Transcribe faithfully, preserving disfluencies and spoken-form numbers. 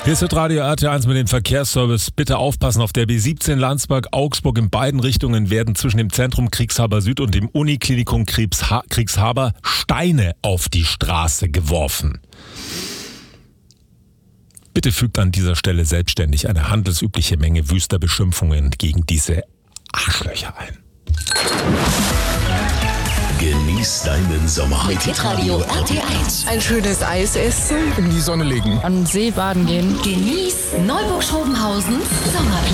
Hier ist das Radio R T eins mit dem Verkehrsservice. Bitte aufpassen, auf der B siebzehn Landsberg-Augsburg in beiden Richtungen werden zwischen dem Zentrum Kriegshaber Süd und dem Uniklinikum Kriegsha- Kriegshaber Steine auf die Straße geworfen. Bitte fügt an dieser Stelle selbstständig eine handelsübliche Menge wüster Beschimpfungen gegen diese Arschlöcher ein. Genieß deinen Sommer. Mit Hitradio R T eins. Ein schönes Eis essen. In die Sonne legen. An den See baden gehen. Genieß Neuburg-Schrobenhausen Sommerplätze.